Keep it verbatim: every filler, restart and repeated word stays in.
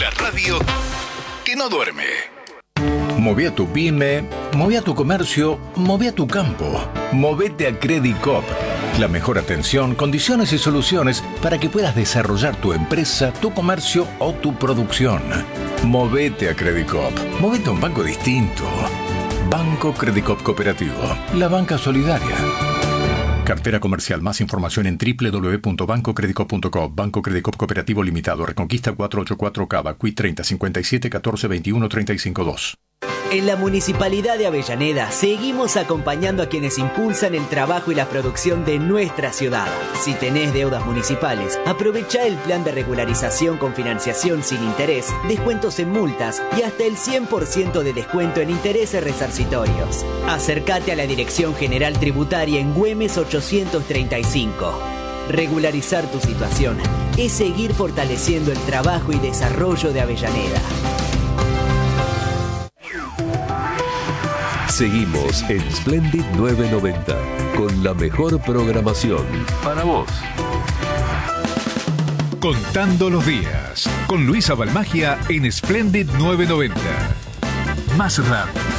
La radio que no duerme. Moví a tu pyme, moví a tu comercio, moví a tu campo. Movete a Credicop. La mejor atención, condiciones y soluciones para que puedas desarrollar tu empresa, tu comercio o tu producción. Movete a Credicop. Movete a un banco distinto. Banco Credicop Cooperativo. La banca solidaria. Cartera comercial. Más información en doble u doble u doble u punto banco credicop punto com. Banco Credicop Cooperativo Limitado. Reconquista cuatrocientos ochenta y cuatro Cava. Q I treinta, cincuenta y siete, catorce, veintiuno, treinta y cinco dos. En la Municipalidad de Avellaneda seguimos acompañando a quienes impulsan el trabajo y la producción de nuestra ciudad. Si tenés deudas municipales, aprovecha el plan de regularización con financiación sin interés, descuentos en multas y hasta el cien por ciento de descuento en intereses resarcitorios. Acércate a la Dirección General Tributaria en Güemes ochocientos treinta y cinco. Regularizar tu situación es seguir fortaleciendo el trabajo y desarrollo de Avellaneda. Seguimos en Splendid novecientos noventa con la mejor programación para vos. Contando los días con Luisa Balmagia en Splendid novecientos noventa. Más rápido,